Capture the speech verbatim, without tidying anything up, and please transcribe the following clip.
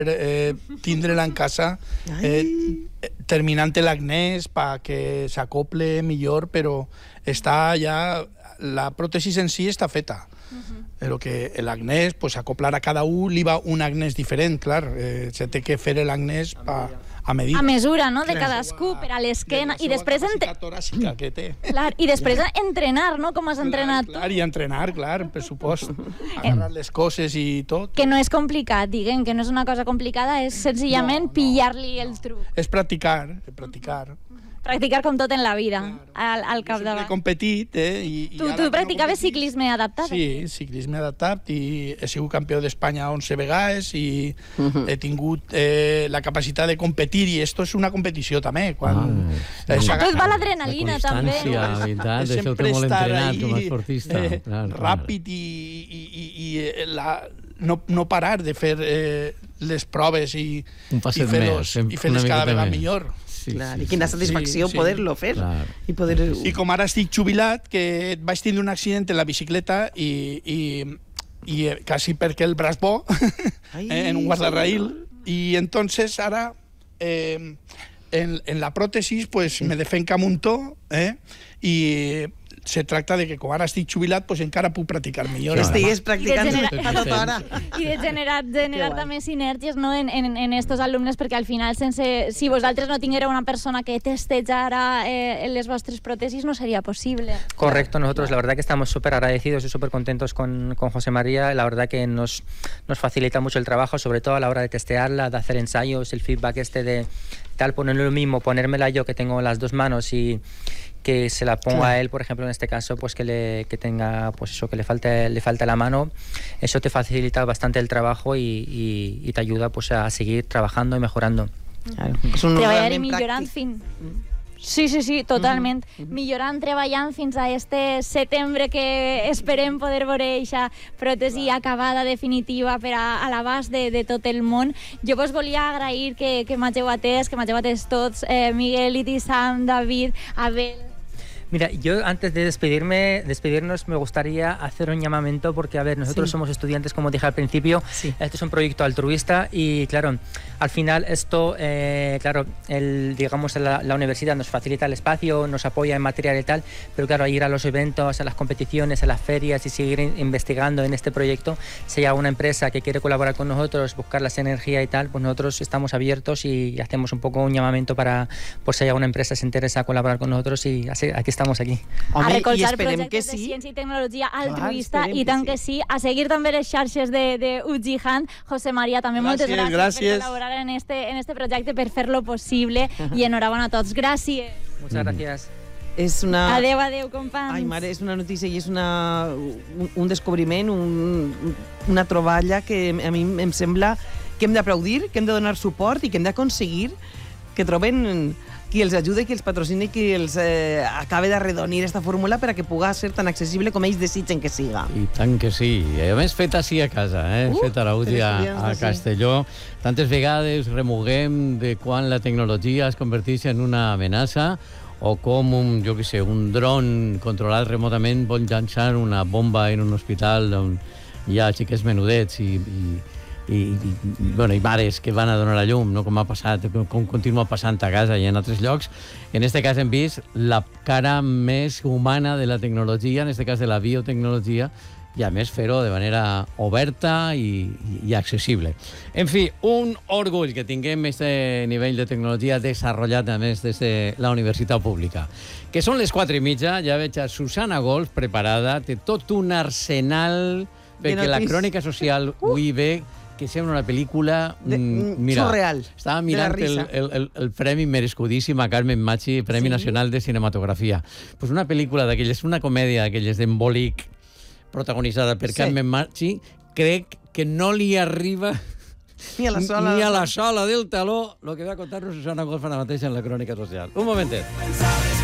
eh, tindre-la en casa, eh, terminant l'Agnès perquè s'acople millor, però està ja... La pròtesis en si està feta. Però que l'Agnès, pues, acoplar a cada un li va un Agnès diferent, clar. Eh, se té que fer l'Agnès a medida. A mesura, no?, de cadascú, per a l'esquena. I després... toràcica que té. Clar, i després entrenar, no?, com has entrenat tu. Clar, i entrenar, clar, per supost. Agarrar les coses i tot. Que no és complicat, diguem, que no és una cosa complicada, és senzillament pillar-li el truc. És practicar, és practicar. Practicar com tot en la vida, al, al capdavant. Jo sempre he competit, eh? I, tu tu practicaves ciclisme adaptat? Sí, ciclisme adaptat, i he sigut campió d'Espanya onze vegades i uh -huh. he tingut eh, la capacitat de competir, i esto és una competició també. Quan... Ah, això tot va l'adrenalina, també. La constància, i tant, deixeu-te molt entrenat com a esportista. Eh, clar, ràpid i, i, i, i la, no, no parar de fer eh, les proves i, i fer-les fer cada vegada millor. Sí, clar, sí, i quina satisfacció sí, sí, poder-lo fer. I, poder... I com ara estic jubilat, que vaig tindre un accident en la bicicleta i, i, i quasi perquè el braç bo eh, en un guardarraïl, i entonces ara eh, en, en la pròtesis pues, sí. me defenca un muntó, eh, i se tracta de que com ara estic jubilat pues encara puc practicar millor. Que estigues practicant a tota hora. I de generar, generar també sinergies, no, en, en, en estos alumnes, perquè al final sense, si vosaltres no tinguéreu una persona que testejara eh, les vostres pròtesis no sería posible. Correcto, nosotros la verdad que estamos súper agradecidos y súper contentos con, con José María. La verdad que nos, nos facilita mucho el trabajo, sobre todo a la hora de testearla, de hacer ensayos, el feedback este de tal, ponerlo lo mismo, ponérmela yo que tengo las dos manos y que se la ponga claro. a él, por ejemplo, en este caso, pues que le que tenga, pues eso, que le falte, le falte la mano, eso te facilita bastante el trabajo y, y, y te ayuda pues a seguir trabajando y mejorando. Claro. És un treballar i millorant fins... Sí, sí, sí, totalment. Mm -hmm. Millorant, treballant fins a este setembre que esperem poder veure aquesta pròtesi acabada, definitiva, per a, a l'abast de, de tot el món. Jo vos volia agrair que, que m'hagueu atès, que m'hagueu atès tots, eh, Miguel, Itisam, David, Abel... Mira, yo antes de despedirme, despedirnos me gustaría hacer un llamamiento porque, a ver, nosotros sí. somos estudiantes, como dije al principio, sí. Esto es un proyecto altruista y, claro, al final esto, eh, claro, el, digamos, la, la universidad nos facilita el espacio, nos apoya en material y tal, pero, claro, ir a los eventos, a las competiciones, a las ferias y seguir investigando en este proyecto, si hay alguna empresa que quiere colaborar con nosotros, buscar la sinergia y tal, pues nosotros estamos abiertos y hacemos un poco un llamamiento para, pues si hay alguna empresa que se interesa colaborar con nosotros y así, aquí estamos. Estamos aquí. Home, a recolzar projectes sí. de ciència i tecnologia altruista. Clar, i tant que sí. sí. A seguir també les xarxes de, de U G Hunt. José María, també gràcies, moltes gràcies, gràcies per col·laborar en este, en este projecte, per fer-lo possible. Uh -huh. I enhorabona a tots. Gràcies. Muchas gracias. És una... Adéu, adéu, companys. Ai, mare, és una notícia i és una, un, un descobriment, un, una troballa que a mi em sembla que hem d'aplaudir, que hem de donar suport i que hem d'aconseguir que troben qui els ajuda, qui els patrocina i qui els eh, acabe d'arredonir aquesta fórmula per a que pugui ser tan accessible com ells desitgen que siga. I tant que sí. I a més, fet així a casa, eh? Uh, fet a la U T I a, a Castelló. Tantes vegades remuguem de quan la tecnologia es converteix en una amenaça o com un, jo què sé, un dron controlat remotament pot llançar una bomba en un hospital on hi ha xiquets menudets i... i I, i, bueno, i mares que van a donar la llum, no? Com ha passat, com continua passant a casa i en altres llocs. En aquest cas hem vist la cara més humana de la tecnologia, en aquest cas de la biotecnologia, i a més fer-ho de manera oberta i, i accessible. En fi, un orgull que tinguem aquest nivell de tecnologia desenvolupat a més des de la Universitat Pública. Que són les quatre i mitja, ja veig a Susana Golf preparada, té tot un arsenal perquè la crònica social avui ve que sembla una pel·lícula de, mira, surreal. Estava mirant el, el, el, el premi merescudíssim a Carmen Machi, Premi sí? Nacional de Cinematografia. Pues una pel·lícula d'aquelles, una comèdia d'aquelles d'embolic, protagonitzada per sí. Carmen Machi, crec que no li arriba ni a la sola, ni a la sola del taló el que va contar-nos Susana Golf ara mateix en la crònica social. Un momentet.